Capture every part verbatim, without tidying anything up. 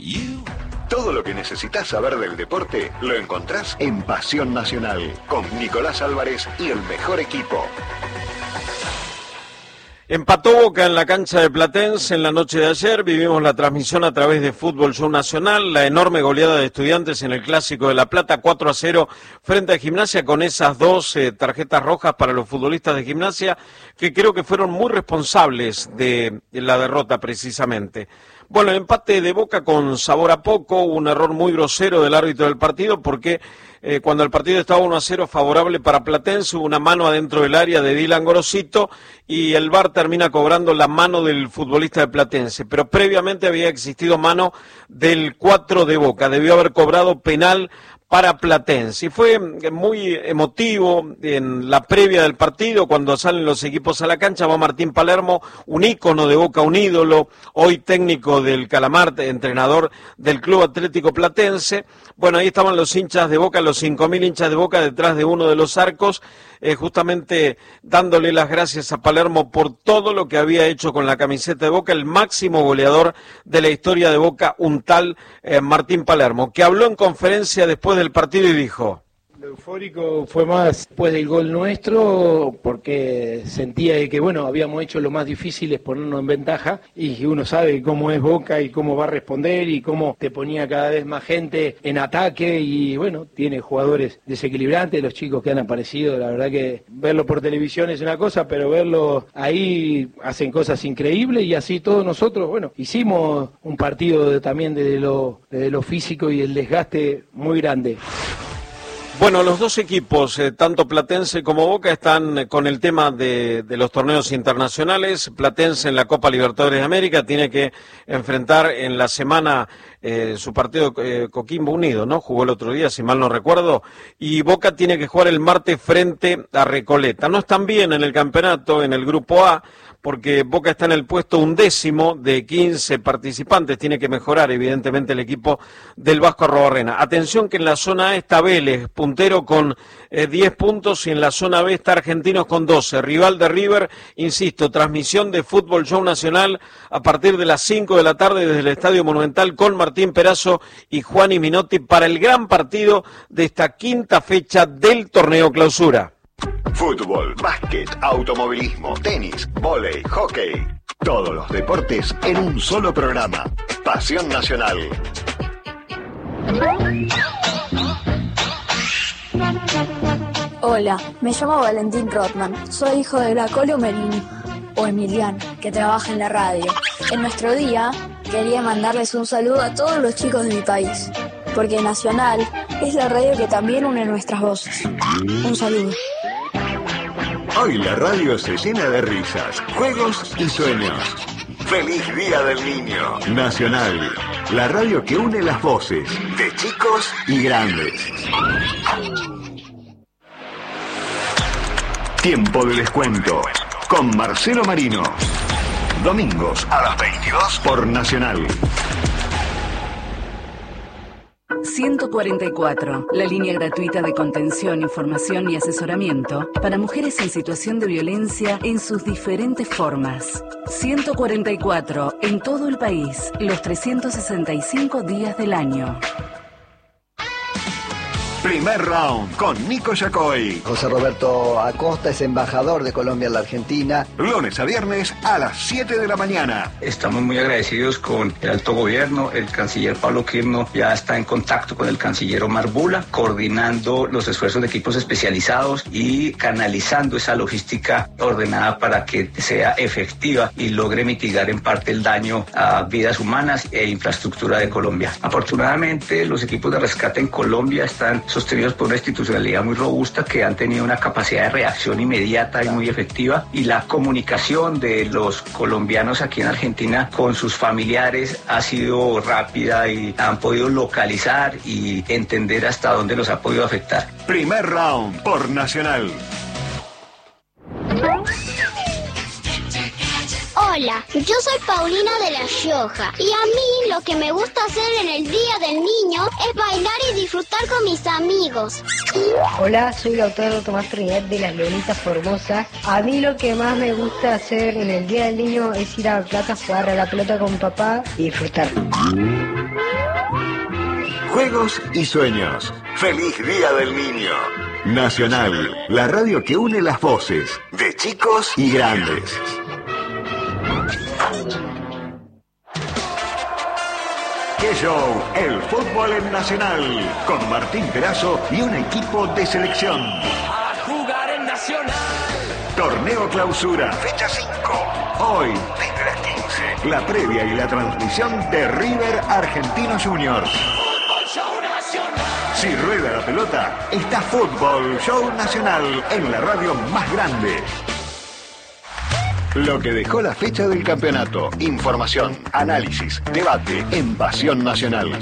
Todo lo que necesitas saber del deporte lo encontrás en Pasión Nacional, con Nicolás Álvarez y el mejor equipo. Empató Boca en la cancha de Platense en la noche de ayer. Vivimos la transmisión a través de Fútbol Show Nacional, la enorme goleada de Estudiantes en el Clásico de La Plata, cuatro a cero frente a Gimnasia, con esas dos eh, tarjetas rojas para los futbolistas de Gimnasia, que creo que fueron muy responsables de, de la derrota precisamente. Bueno, el empate de Boca con sabor a poco, un error muy grosero del árbitro del partido, porque eh, cuando el partido estaba uno a cero favorable para Platense, hubo una mano adentro del área de Dylan Gorosito y el V A R termina cobrando la mano del futbolista de Platense, pero previamente había existido mano del cuatro de Boca, debió haber cobrado penal para Platense. Y fue muy emotivo en la previa del partido, cuando salen los equipos a la cancha. Va Martín Palermo, un ícono de Boca, un ídolo, hoy técnico del Calamar, entrenador del Club Atlético Platense. Bueno, ahí estaban los hinchas de Boca, los cinco mil hinchas de Boca detrás de uno de los arcos, eh, justamente dándole las gracias a Palermo por todo lo que había hecho con la camiseta de Boca, el máximo goleador de la historia de Boca, un tal eh, Martín Palermo, que habló en conferencia después del partido y dijo: Lo eufórico fue más después del gol nuestro, porque sentía que, bueno, habíamos hecho lo más difícil, es ponernos en ventaja, y uno sabe cómo es Boca y cómo va a responder y cómo te ponía cada vez más gente en ataque, y bueno, tiene jugadores desequilibrantes, los chicos que han aparecido, la verdad que verlo por televisión es una cosa, pero verlo ahí hacen cosas increíbles, y así todos nosotros, bueno, hicimos un partido de, también desde lo, desde lo físico y el desgaste muy grande. Bueno, los dos equipos, eh, tanto Platense como Boca, están eh, con el tema de, de los torneos internacionales. Platense en la Copa Libertadores de América tiene que enfrentar en la semana eh, su partido eh, Coquimbo Unido, ¿no? Jugó el otro día, si mal no recuerdo. Y Boca tiene que jugar el martes frente a Recoleta. No están bien en el campeonato, en el Grupo A, porque Boca está en el puesto undécimo de quince participantes. Tiene que mejorar, evidentemente, el equipo del Vasco Arrobarrena. Atención que en la zona A está Vélez, puntero con eh, diez puntos, y en la zona B está Argentinos con doce. Rival de River, insisto, transmisión de Fútbol Show Nacional a partir de las cinco de la tarde desde el Estadio Monumental, con Martín Perazo y Juan Minotti para el gran partido de esta quinta fecha del torneo Clausura. Fútbol, básquet, automovilismo, tenis, vóley, hockey. Todos los deportes en un solo programa. Pasión Nacional. Hola, me llamo Valentín Rothman. Soy hijo de la Colo Merini, o Emiliano, que trabaja en la radio. En nuestro día, quería mandarles un saludo a todos los chicos de mi país, porque Nacional es la radio que también une nuestras voces. Un saludo. Hoy la radio se llena de risas, juegos y sueños. ¡Feliz Día del Niño! Nacional, la radio que une las voces de chicos y grandes. Tiempo de descuento con Marcelo Marino. Domingos a las veintidós por Nacional. ciento cuarenta y cuatro, la línea gratuita de contención, información y asesoramiento para mujeres en situación de violencia en sus diferentes formas. ciento cuarenta y cuatro, en todo el país, los trescientos sesenta y cinco días del año. Primer round con Nico Yacoy. José Roberto Acosta es embajador de Colombia en la Argentina. Lunes a viernes a las siete de la mañana. Estamos muy agradecidos con el alto gobierno. El canciller Pablo Quirno ya está en contacto con el canciller Omar Bula, coordinando los esfuerzos de equipos especializados y canalizando esa logística ordenada para que sea efectiva y logre mitigar en parte el daño a vidas humanas e infraestructura de Colombia. Afortunadamente, los equipos de rescate en Colombia están sostenidos por una institucionalidad muy robusta, que han tenido una capacidad de reacción inmediata y muy efectiva, y la comunicación de los colombianos aquí en Argentina con sus familiares ha sido rápida y han podido localizar y entender hasta dónde los ha podido afectar. Primer round por Nacional. Hola, Hola, yo soy Paulina de La Rioja y a mí lo que me gusta hacer en el Día del Niño es bailar y disfrutar con mis amigos. Hola, soy la autora Tomás Trinidad de Las Leonitas Formosas. A mí lo que más me gusta hacer en el Día del Niño es ir a La Plata, jugar a la pelota con papá y disfrutar. Juegos y sueños. ¡Feliz Día del Niño! Nacional, la radio que une las voces de chicos y grandes. ¡Qué show! El fútbol en Nacional, con Martín Perazo y un equipo de selección. A jugar en Nacional. Torneo Clausura, fecha cinco. Hoy, desde las quince, la previa y la transmisión de River Argentino Juniors. Fútbol Show Nacional. Si rueda la pelota, está Fútbol Show Nacional en la radio más grande. Lo que dejó la fecha del campeonato. Información, análisis, debate en Pasión Nacional.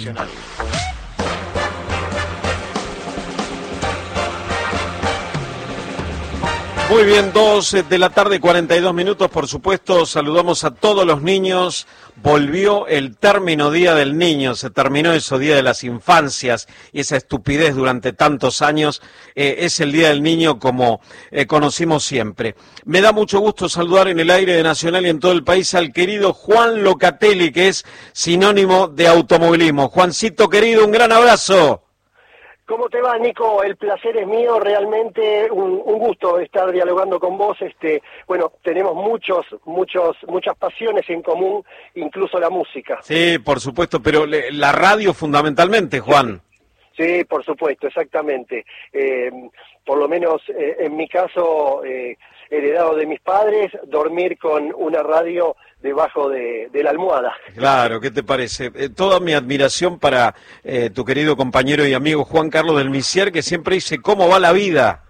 Muy bien, dos de la tarde, cuarenta y dos minutos, por supuesto, saludamos a todos los niños. Volvió el término Día del Niño, se terminó eso, Día de las Infancias, y esa estupidez durante tantos años, eh, es el Día del Niño como eh, conocimos siempre. Me da mucho gusto saludar en el aire de Nacional y en todo el país al querido Juan Locatelli, que es sinónimo de automovilismo. Juancito querido, un gran abrazo. ¿Cómo te va, Nico? El placer es mío, realmente un, un gusto estar dialogando con vos. Este, bueno, tenemos muchos, muchos, muchas pasiones en común, incluso la música. Sí, por supuesto, pero le, la radio fundamentalmente, Juan. Sí, sí, por supuesto, exactamente. Eh, por lo menos eh, en mi caso, eh, heredado de mis padres, dormir con una radio debajo de, de la almohada. Claro, ¿qué te parece? Eh, toda mi admiración para eh, tu querido compañero y amigo Juan Carlos del Misier, que siempre dice, ¿cómo va la vida?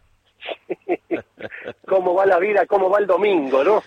¿Cómo va la vida? ¿Cómo va el domingo, no?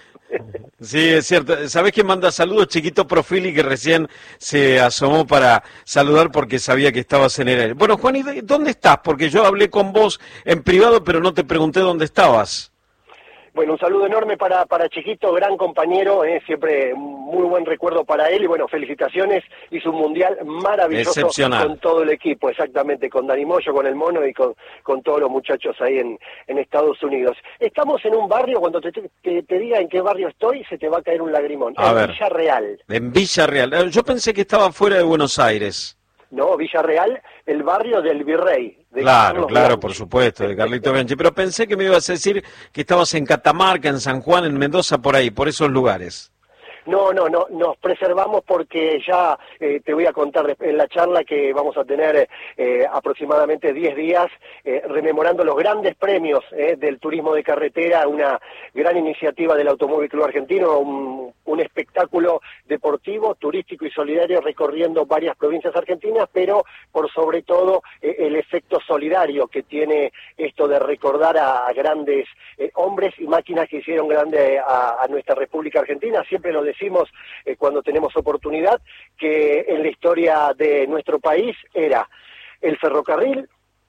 Sí, es cierto. ¿Sabés quién manda saludos? Chiquito Profili, que recién se asomó para saludar porque sabía que estabas en el aire. Bueno, Juan, ¿y dónde estás? Porque yo hablé con vos en privado, pero no te pregunté dónde estabas. Bueno, un saludo enorme para, para Chiquito, gran compañero, eh, siempre muy buen recuerdo para él y bueno, felicitaciones, hizo un mundial maravilloso con todo el equipo, exactamente, con Dani Moyo, con el Mono y con, con todos los muchachos ahí en, en Estados Unidos. Estamos en un barrio, cuando te, te, te diga en qué barrio estoy, se te va a caer un lagrimón, a en ver, Villarreal. En Villarreal, yo pensé que estaba fuera de Buenos Aires. No, Villarreal, el barrio del Virrey. De claro, Carlos claro, Bianchi. Por supuesto, de Carlito Bianchi. Pero pensé que me ibas a decir que estabas en Catamarca, en San Juan, en Mendoza, por ahí, por esos lugares. No, no, no, nos preservamos porque ya eh, te voy a contar en la charla que vamos a tener eh, aproximadamente diez días eh, rememorando los grandes premios eh, del turismo de carretera, una gran iniciativa del Automóvil Club Argentino, un, un espectáculo deportivo, turístico y solidario recorriendo varias provincias argentinas, pero por sobre todo eh, el efecto solidario que tiene esto de recordar a, a grandes eh, hombres y máquinas que hicieron grande a, a nuestra República Argentina. Siempre lo decimos eh, cuando tenemos oportunidad, que en la historia de nuestro país era el ferrocarril,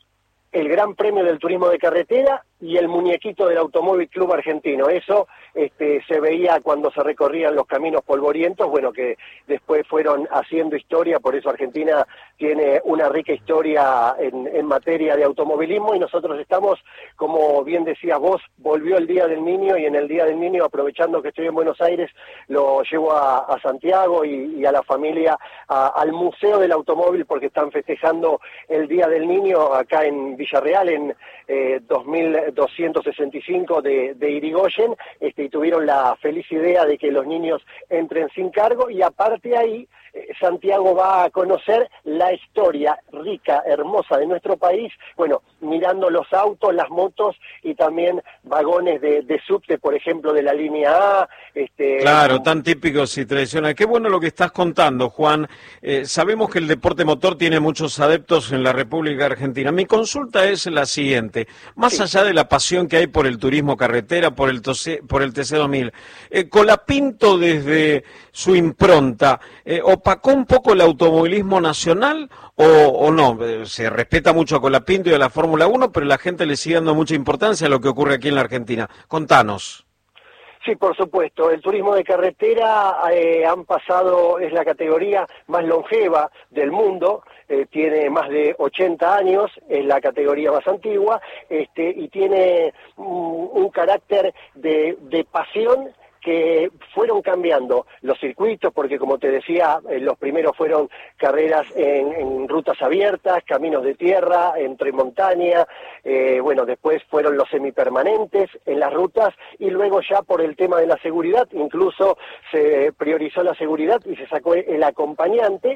el Gran Premio del Turismo de Carretera y el muñequito del Automóvil Club Argentino. Eso este, se veía cuando se recorrían los caminos polvorientos, bueno, que después fueron haciendo historia, por eso Argentina tiene una rica historia en, en materia de automovilismo y nosotros estamos, como bien decías vos, volvió el Día del Niño y en el Día del Niño, aprovechando que estoy en Buenos Aires, lo llevo a, a Santiago y, y a la familia a, al Museo del Automóvil porque están festejando el Día del Niño acá en Villarreal en eh, dos mil doscientos sesenta y cinco de, de Irigoyen, este, y tuvieron la feliz idea de que los niños entren sin cargo y aparte ahí eh, Santiago va a conocer la historia rica, hermosa de nuestro país, bueno, mirando los autos, las motos y también vagones de, de subte, por ejemplo, de la línea A. Este, claro, tan típicos y tradicionales. Qué bueno lo que estás contando, Juan. Eh, sabemos que el deporte motor tiene muchos adeptos en la República Argentina. Mi consulta es la siguiente. Más sí. allá de la pasión que hay por el turismo carretera, por el, por el T C dos mil, eh, Colapinto desde su impronta, eh, ¿opacó un poco el automovilismo nacional o, o no? Eh, se respeta mucho a Colapinto y a la Fórmula uno, pero la gente le sigue dando mucha importancia a lo que ocurre aquí en la Argentina. Contanos. Sí, por supuesto. El turismo de carretera eh, han pasado, es la categoría más longeva del mundo, eh, tiene más de ochenta años, es la categoría más antigua, este, y tiene un, un carácter de, de pasión que fueron cambiando los circuitos, porque como te decía, eh, los primeros fueron carreras en, en rutas abiertas, caminos de tierra, entre montaña, eh, bueno, después fueron los semipermanentes en las rutas, y luego ya por el tema de la seguridad, incluso se priorizó la seguridad y se sacó el acompañante,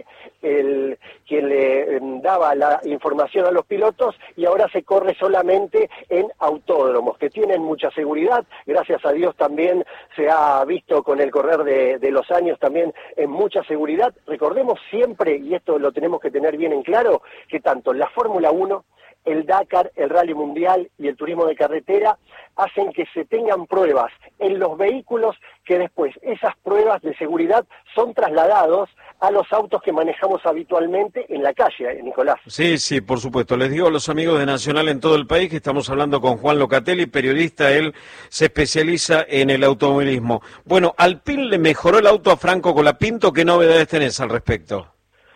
el quien le eh, daba la información a los pilotos, y ahora se corre solamente en autódromos, que tienen mucha seguridad, gracias a Dios también se ha ha visto con el correr de, de los años también en mucha seguridad. Recordemos siempre, y esto lo tenemos que tener bien en claro, que tanto la Fórmula uno, el Dakar, el Rally Mundial y el turismo de carretera hacen que se tengan pruebas en los vehículos, que después esas pruebas de seguridad son trasladados a los autos que manejamos habitualmente en la calle, Nicolás. Sí, sí, por supuesto. Les digo a los amigos de Nacional en todo el país que estamos hablando con Juan Locatelli, periodista, él se especializa en el automovilismo. Bueno, Alpine le mejoró el auto a Franco Colapinto, ¿qué novedades tenés al respecto?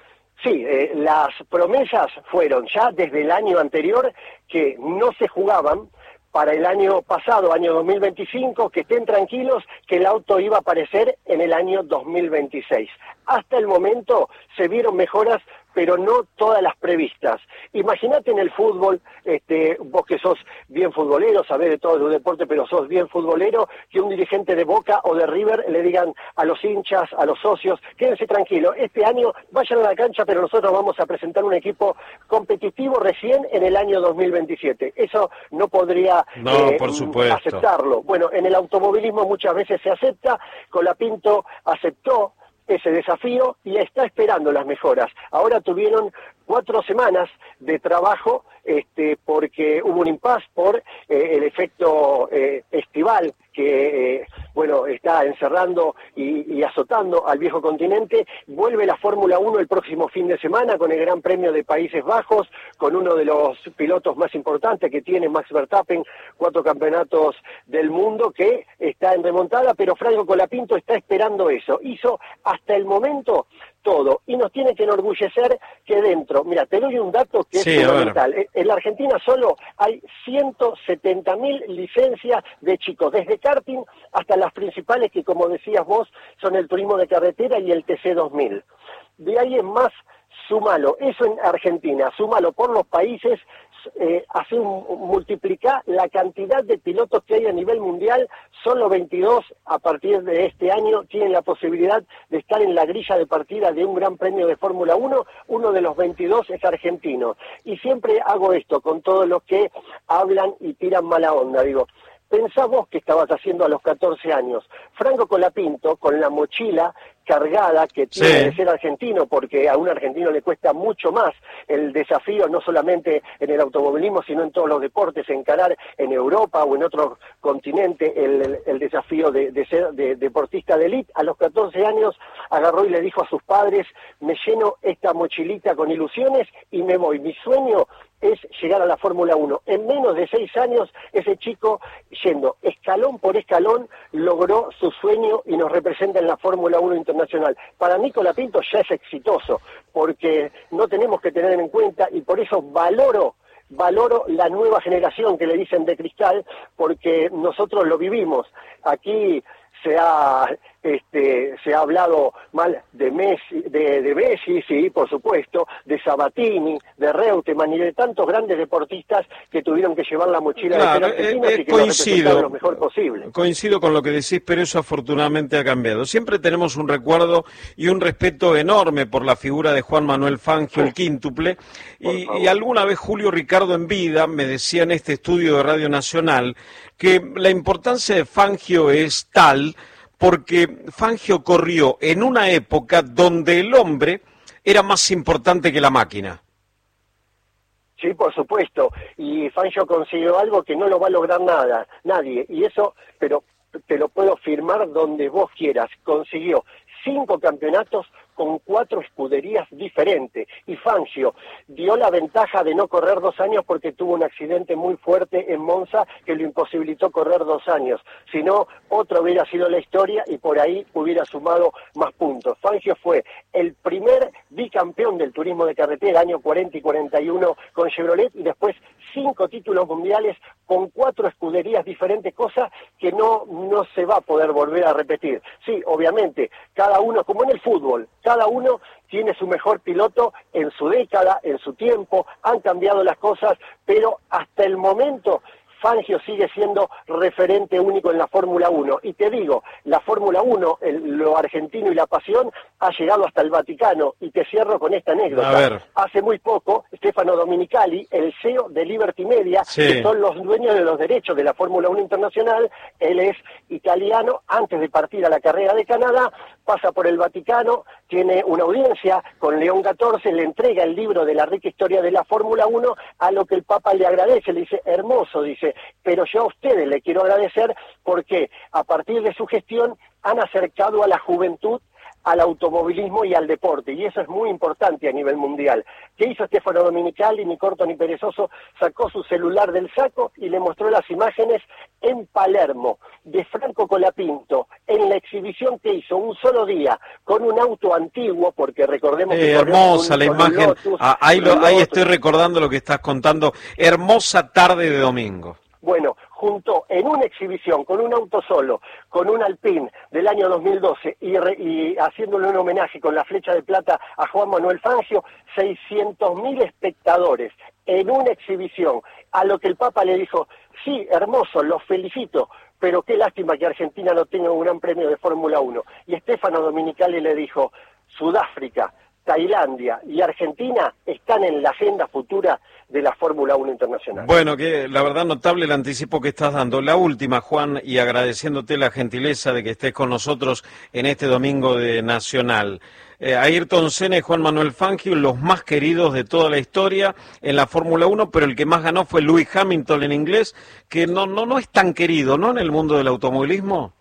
Sí, eh, las promesas fueron ya desde el año anterior que no se jugaban para el año pasado, año dos mil veinticinco, que estén tranquilos que el auto iba a aparecer en el año dos mil veintiséis. Hasta el momento se vieron mejoras, pero no todas las previstas. Imagínate en el fútbol, este, vos que sos bien futbolero, sabés de todo el deporte, pero sos bien futbolero, que un dirigente de Boca o de River le digan a los hinchas, a los socios, quédense tranquilos, este año vayan a la cancha, pero nosotros vamos a presentar un equipo competitivo recién en el año dos mil veintisiete. Eso no podría no, eh, por supuesto. aceptarlo. Bueno, en el automovilismo muchas veces se acepta, Colapinto aceptó ese desafío y está esperando las mejoras. Ahora tuvieron cuatro semanas de trabajo este, porque hubo un impasse por eh, el efecto eh, estival que eh, bueno está encerrando y, y azotando al viejo continente. Vuelve la Fórmula uno el próximo fin de semana con el Gran Premio de Países Bajos, con uno de los pilotos más importantes que tiene, Max Verstappen, cuatro campeonatos del mundo, que está en remontada, pero Franco Colapinto está esperando eso. Hizo hasta el momento todo, y nos tiene que enorgullecer que dentro, mira, te doy un dato que sí, es fundamental. En la Argentina solo hay ciento setenta mil licencias de chicos, desde karting hasta las principales que, como decías vos, son el turismo de carretera y el T C dos mil. De ahí en más, súmalo, eso en Argentina, súmalo por los países, eh, hace un, multiplicar la cantidad de pilotos que hay a nivel mundial. Solo veintidós a partir de este año tienen la posibilidad de estar en la grilla de partida de un gran premio de Fórmula uno, uno de los veintidós es argentino. Y siempre hago esto con todos los que hablan y tiran mala onda, digo, pensá vos qué estabas haciendo a los catorce años. Franco Colapinto, con la mochila cargada que tiene sí. de ser argentino, porque a un argentino le cuesta mucho más el desafío, no solamente en el automovilismo, sino en todos los deportes, encarar en Europa o en otro continente el, el, el desafío de, de ser de, deportista de élite. A los catorce años agarró y le dijo a sus padres, me lleno esta mochilita con ilusiones y me voy. Mi sueño es llegar a la Fórmula uno. En menos de seis años, ese chico, yendo escalón por escalón, logró su sueño y nos representa en la Fórmula uno internacional. Para mí, Colapinto ya es exitoso, porque no tenemos que tener en cuenta, y por eso valoro valoro la nueva generación que le dicen de cristal, porque nosotros lo vivimos. Aquí se ha este se ha hablado mal de Messi, de, de Messi, sí, por supuesto, de Sabatini, de Reutemann y de tantos grandes deportistas que tuvieron que llevar la mochila claro, de ser argentinos eh, y que coincido, lo representaron lo mejor posible. Coincido con lo que decís, pero eso afortunadamente ha cambiado. Siempre tenemos un recuerdo y un respeto enorme por la figura de Juan Manuel Fangio, el quíntuple, y, y alguna vez Julio Ricardo en vida me decía en este estudio de Radio Nacional que la importancia de Fangio es tal porque Fangio corrió en una época donde el hombre era más importante que la máquina. Sí, por supuesto, y Fangio consiguió algo que no lo va a lograr nada, nadie, y eso, pero te lo puedo firmar donde vos quieras, consiguió cinco campeonatos con cuatro escuderías diferentes. Y Fangio dio la ventaja de no correr dos años porque tuvo un accidente muy fuerte en Monza que lo imposibilitó correr dos años. Si no, otra hubiera sido la historia y por ahí hubiera sumado más puntos. Fangio fue el primer bicampeón del turismo de carretera, año cuarenta y cuarenta y uno con Chevrolet, y después cinco títulos mundiales con cuatro escuderías diferentes, cosa que no, no se va a poder volver a repetir. Sí, obviamente, cada uno, como en el fútbol, cada uno tiene su mejor piloto en su década, en su tiempo, han cambiado las cosas, pero hasta el momento Fangio sigue siendo referente único en la Fórmula uno. Y te digo, la Fórmula uno, el, lo argentino y la pasión, ha llegado hasta el Vaticano. Y te cierro con esta anécdota. A ver. Hace muy poco, Stefano Domenicali, el C E O de Liberty Media, sí, que son los dueños de los derechos de la Fórmula uno Internacional, él es italiano, antes de partir a la carrera de Canadá, pasa por el Vaticano, tiene una audiencia con León catorce, le entrega el libro de la rica historia de la Fórmula uno, a lo que el Papa le agradece, le dice, hermoso, dice, pero yo a ustedes le quiero agradecer porque a partir de su gestión han acercado a la juventud al automovilismo y al deporte, y eso es muy importante a nivel mundial. ¿Qué hizo Stefano Domenicali? Ni corto ni perezoso, sacó su celular del saco y le mostró las imágenes en Palermo, de Franco Colapinto, en la exhibición que hizo un solo día, con un auto antiguo, porque recordemos que... Eh, hermosa la imagen, Lotus, ah, ahí, lo, ahí estoy recordando lo que estás contando, hermosa tarde de domingo. Bueno, juntó en una exhibición con un auto solo, con un Alpine del año dos mil doce y, re, y haciéndole un homenaje con la flecha de plata a Juan Manuel Fangio, seiscientos mil espectadores en una exhibición, a lo que el Papa le dijo, sí, hermoso, los felicito, pero qué lástima que Argentina no tenga un gran premio de Fórmula uno. Y Stefano Domenicali le dijo, Sudáfrica, Tailandia y Argentina están en la agenda futura de la Fórmula uno Internacional. Bueno, que la verdad notable el anticipo que estás dando. La última, Juan, y agradeciéndote la gentileza de que estés con nosotros en este domingo de Nacional. Eh, Ayrton Senna y Juan Manuel Fangio, los más queridos de toda la historia en la Fórmula uno, pero el que más ganó fue Lewis Hamilton en inglés, que no, no, no es tan querido, ¿no?, en el mundo del automovilismo.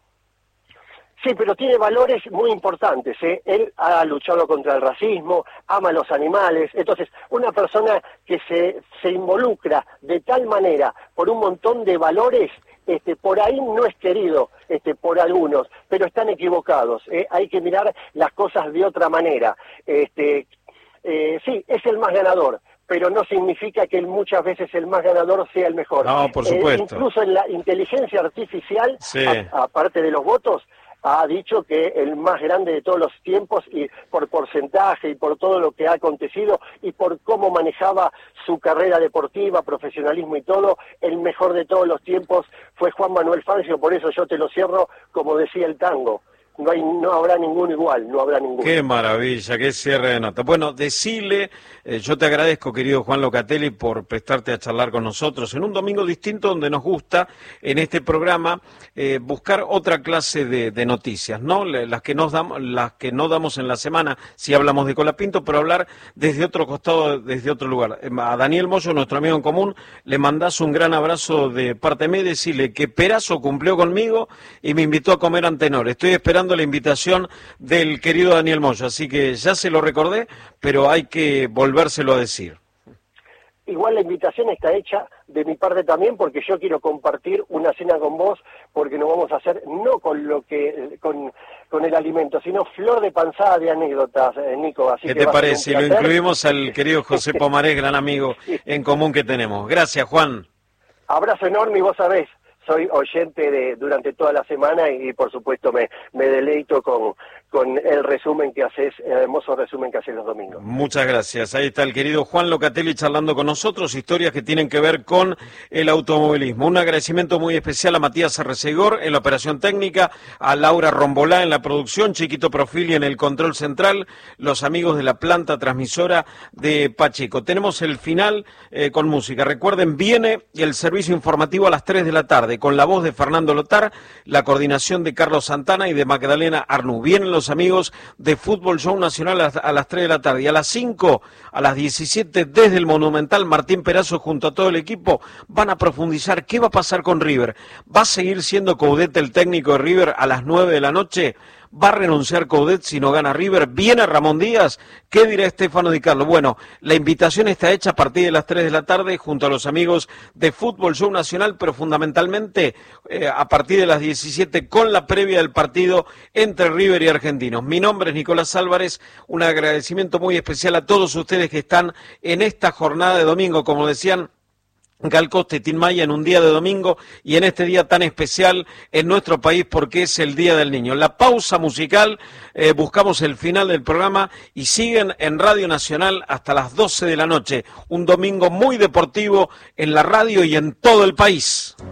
Sí, pero tiene valores muy importantes, ¿eh? Él ha luchado contra el racismo, ama a los animales, entonces una persona que se, se involucra de tal manera por un montón de valores, este, por ahí no es querido este, por algunos, pero están equivocados, ¿eh? Hay que mirar las cosas de otra manera. Este, eh, sí, es el más ganador, pero no significa que muchas veces el más ganador sea el mejor. No, por supuesto. Eh, incluso en la inteligencia artificial, sí, a, aparte de los votos, ha dicho que el más grande de todos los tiempos, y por porcentaje y por todo lo que ha acontecido y por cómo manejaba su carrera deportiva, profesionalismo y todo, el mejor de todos los tiempos fue Juan Manuel Fangio. Por eso yo te lo cierro como decía el tango. No, hay, no habrá ninguno igual, no habrá ninguno. Qué maravilla, qué cierre de nota. Bueno, decile, eh, yo te agradezco, querido Juan Locatelli, por prestarte a charlar con nosotros en un domingo distinto donde nos gusta, en este programa, eh, buscar otra clase de, de noticias, ¿no? Las que, nos damos, las que no damos en la semana, si hablamos de Colapinto, pero hablar desde otro costado, desde otro lugar. A Daniel Moyo, nuestro amigo en común, le mandás un gran abrazo de parte mía y decirle que Perazo cumplió conmigo y me invitó a comer Antenor. Estoy esperando la invitación del querido Daniel Moyo, así que ya se lo recordé, pero hay que volvérselo a decir. Igual la invitación está hecha de mi parte también, porque yo quiero compartir una cena con vos, porque nos vamos a hacer no con lo que con, con el alimento, sino flor de panzada de anécdotas, eh, Nico. Así ¿Qué que te parece? Lo incluimos al querido José Pomarés, gran amigo sí, en común que tenemos. Gracias, Juan. Abrazo enorme, y vos sabés, soy oyente de durante toda la semana y, y por supuesto me, me deleito con, con el resumen que haces, el hermoso resumen que haces los domingos. Muchas gracias. Ahí está el querido Juan Locatelli charlando con nosotros, historias que tienen que ver con el automovilismo. Un agradecimiento muy especial a Matías Arrecegor en la operación técnica, a Laura Rombolá en la producción, Chiquito Profili en el control central, los amigos de la planta transmisora de Pacheco. Tenemos el final eh, con música. Recuerden, viene el servicio informativo a las tres de la tarde, con la voz de Fernando Lotar, la coordinación de Carlos Santana y de Magdalena Arnú. Vienen los amigos de Fútbol Show Nacional a las tres de la tarde. Y a las cinco, a las diecisiete, desde el Monumental, Martín Perazo junto a todo el equipo van a profundizar qué va a pasar con River. ¿Va a seguir siendo Coudet el técnico de River a las nueve de la noche? ¿Va a renunciar Coudet si no gana River? ¿Viene Ramón Díaz? ¿Qué dirá Estefano Di Carlo? Bueno, la invitación está hecha a partir de las tres de la tarde junto a los amigos de Fútbol Show Nacional, pero fundamentalmente eh, a partir de las diecisiete con la previa del partido entre River y Argentinos. Mi nombre es Nicolás Álvarez, un agradecimiento muy especial a todos ustedes que están en esta jornada de domingo, como decían Gal Costa y Tim Maya, en un día de domingo y en este día tan especial en nuestro país porque es el Día del Niño. La pausa musical, eh, buscamos el final del programa y siguen en Radio Nacional hasta las doce de la noche. Un domingo muy deportivo en la radio y en todo el país.